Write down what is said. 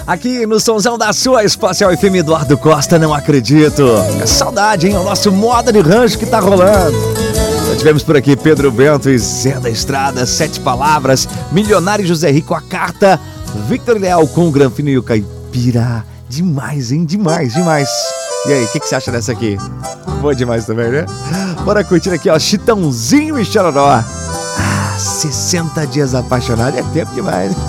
Aqui no somzão da sua Espacial FM, Eduardo Costa, não acredito. É saudade, hein? É o nosso moda de rancho que tá rolando. Já tivemos por aqui Pedro Bento e Zé da Estrada, 7 Palavras, Milionário José Rico, A Carta, Victor Leal com o Granfino e o Caipira. Demais, hein? Demais, demais. E aí, o que você acha dessa aqui? Boa demais também, né? Bora curtir aqui, ó, Chitãozinho e Chororó. 60 dias apaixonado é tempo demais.